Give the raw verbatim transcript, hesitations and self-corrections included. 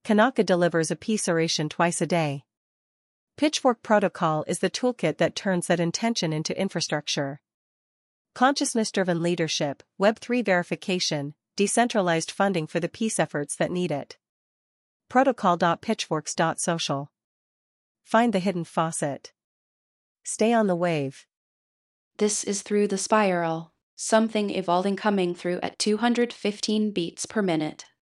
Kanaka delivers a peace oration twice a day. Pitchfork Protocol is the toolkit that turns that intention into infrastructure. Consciousness-driven leadership, Web three verification, decentralized funding for the peace efforts that need it. protocol dot pitchforks dot social. Find the hidden faucet. Stay on the wave. This is Through the Spiral, something evolving coming through at two hundred fifteen beats per minute.